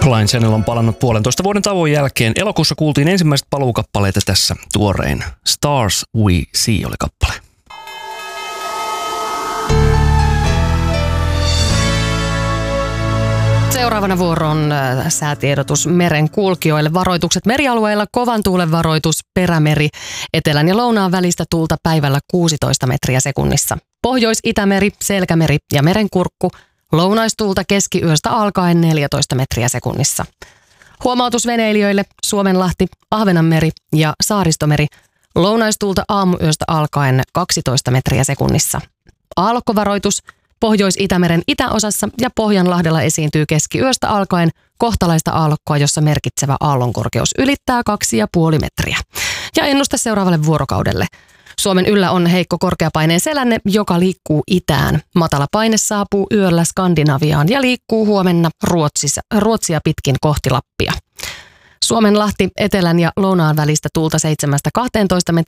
Blind Channel on palannut 1,5 vuoden tauon jälkeen. Elokuussa kuultiin ensimmäiset paluukappaleita, tässä tuorein Stars We See oli kappale. Seuraavana vuoron säätiedotus meren kulkijoille. Varoitukset merialueilla, kovan tuulen varoitus, perämeri, etelän ja lounaan välistä tuulta päivällä 16 metriä sekunnissa. Pohjois-Itämeri, Selkämeri ja merenkurkku, lounaistuulta keskiyöstä alkaen 14 metriä sekunnissa. Huomautus veneilijöille, Suomenlahti, Ahvenanmeri ja Saaristomeri, lounaistuulta aamuyöstä alkaen 12 metriä sekunnissa. Aallokkovaroitus, Pohjois-Itämeren itäosassa ja Pohjanlahdella esiintyy keskiyöstä alkaen kohtalaista aallokkoa, jossa merkitsevä aallonkorkeus ylittää 2,5 metriä. Ja ennuste seuraavalle vuorokaudelle. Suomen yllä on heikko korkeapaineen selänne, joka liikkuu itään. Matala paine saapuu yöllä Skandinaviaan ja liikkuu huomenna Ruotsia pitkin kohti Lappia. Suomenlahti, etelän ja lounaan välistä tuulta 7-12